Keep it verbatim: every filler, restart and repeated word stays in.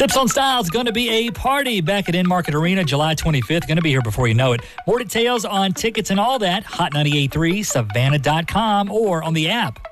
Sips on Style is going to be a party back at In-Market Arena July twenty-fifth. Going to be here before you know it. More details on tickets and all that, hot nine eight three savannah dot com or on the app.